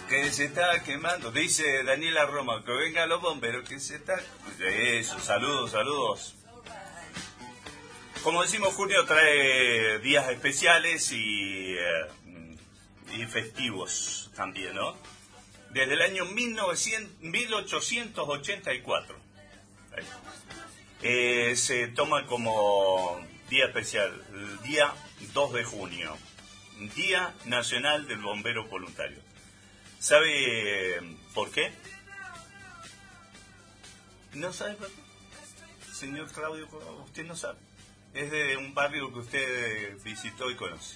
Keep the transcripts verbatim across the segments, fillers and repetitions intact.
que se está quemando. Dice Daniela Roma, que vengan los bomberos, que se está... Eso, saludos, saludos. Como decimos, junio trae días especiales y, eh, y festivos también, ¿no? Desde el año mil ochocientos ochenta y cuatro eh, se toma como día especial el día dos de junio, Día Nacional del Bombero Voluntario. ¿Sabe por qué? ¿No sabe por qué? Señor Claudio, usted no sabe. Es de un barrio que usted visitó y conoce.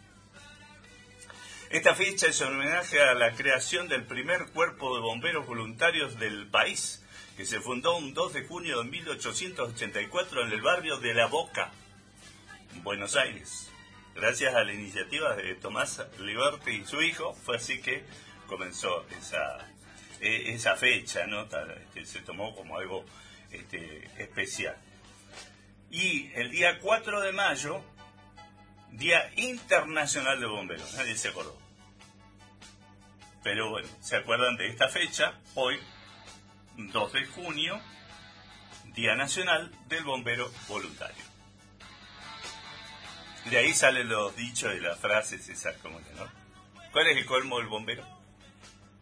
Esta fecha es un homenaje a la creación del primer cuerpo de bomberos voluntarios del país, que se fundó un dos de junio de mil ochocientos ochenta y cuatro en el barrio de La Boca, Buenos Aires. Gracias a la iniciativa de Tomás Liberti y su hijo, fue así que comenzó esa, esa fecha, ¿no? Este, se tomó como algo este, especial. Y el día cuatro de mayo, Día Internacional de Bomberos, nadie se acordó. Pero bueno, se acuerdan de esta fecha, hoy, dos de junio, Día Nacional del Bombero Voluntario. De ahí salen los dichos y las frases esas como que, ¿no? ¿Cuál es el colmo del bombero?